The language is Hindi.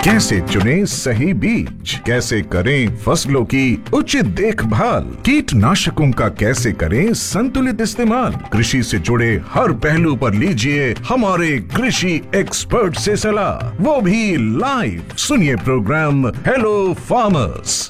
कैसे चुने सही बीज, कैसे करें फसलों की उचित देखभाल, कीटनाशकों का कैसे करें संतुलित इस्तेमाल। कृषि से जुड़े हर पहलू पर लीजिए हमारे कृषि एक्सपर्ट से सलाह, वो भी लाइव। सुनिए प्रोग्राम हेलो फार्मर्स।